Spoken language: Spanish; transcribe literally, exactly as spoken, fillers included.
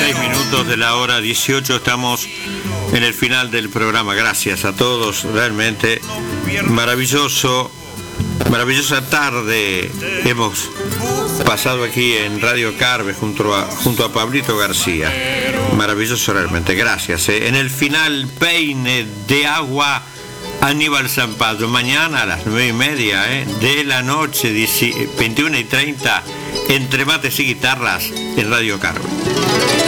seis minutos de la hora dieciocho, estamos en el final del programa. Gracias a todos, realmente maravilloso, maravillosa tarde hemos pasado aquí en Radio Carve junto a, junto a Pablito García. Maravilloso realmente, gracias. ¿eh? En el final, Peine de Agua, Aníbal Zampato. Mañana a las nueve y media ¿eh? de la noche, veintiuna y treinta, entre mates y guitarras en Radio Carve.